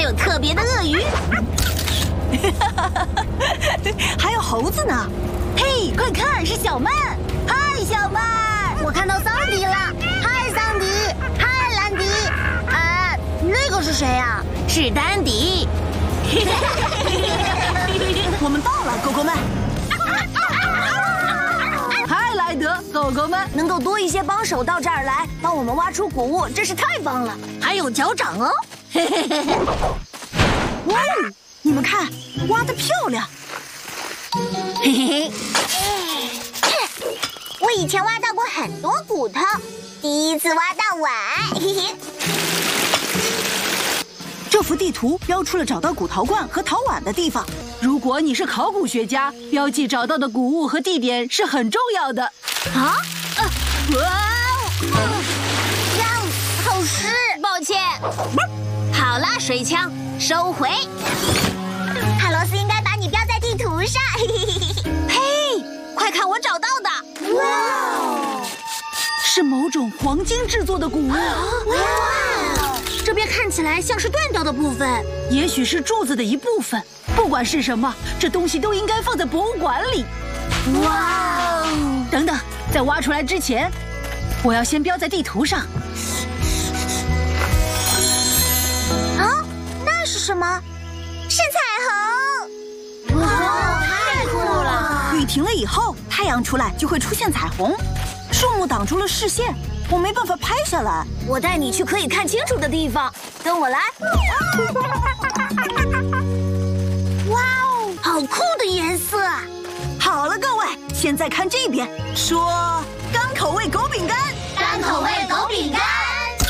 有特别的鳄鱼， 还有猴子呢。嘿，快看，是小曼！嗨，小曼！ 我看到桑迪了。嗨，桑迪！嗨，兰迪！那个是谁呀？是丹迪。 我们到了，狗狗们！嗨，莱德，狗狗们！ 能够多一些帮手到这儿来，帮我们挖出谷物，真是太棒了！还有脚掌哦！ 哇，你们看，挖得漂亮！ 嘿嘿嘿，我以前挖到过很多骨头，第一次挖到碗。嘿嘿。 这幅地图标出了找到骨陶罐和陶碗的地方。如果你是考古学家，标记找到的谷物和地点是很重要的。 啊！呀，好湿，抱歉。好啦，水枪，收回。卡洛斯应该把你标在地图上。嘿，快看我找到的！哇， 是某种黄金制作的谷物。 哇，这边看起来像是断掉的部分， 也许是柱子的一部分。不管是什么，这东西都应该放在博物馆里。 哇哦！ 等等，在挖出来之前，我要先标在地图上。 啊，那是什么？是彩虹！哇，太酷了！ 雨停了以后，太阳出来就会出现彩虹。树木挡住了视线，我没办法拍下来。 我带你去可以看清楚的地方，跟我来。哇哦，好酷的颜色！ 好了，各位，现在看这边，说干口味狗饼干， 干口味狗饼干。